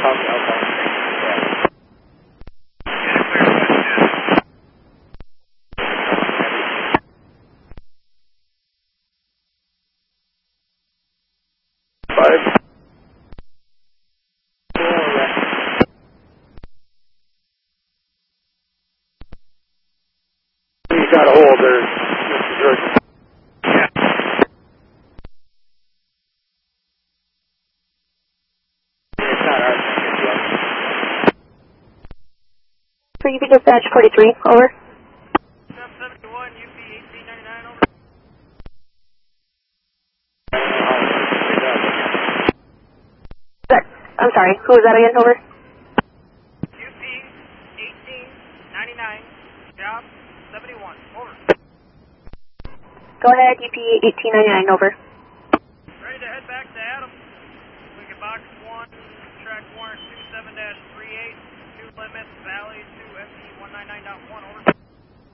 He's got a hold there, Mr. George. It's not our thing, For UP Dispatch 43, over. 771, UP 1899, over. I'm sorry, who was that again, over? UP 1899, job 71, over. Go ahead, UP 1899, over. Ready to head back to Adams. Lincoln Box 1, track warrant 27-38, 2 limits, Valley 2 FE 199.1, over.